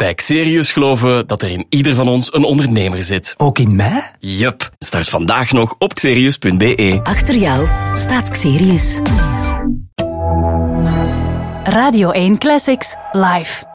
Bij Xerius geloven we dat er in ieder van ons een ondernemer zit. Ook in mij? Yup. Start vandaag nog op xerius.be. Achter jou staat Xerius. Radio 1 Classics live.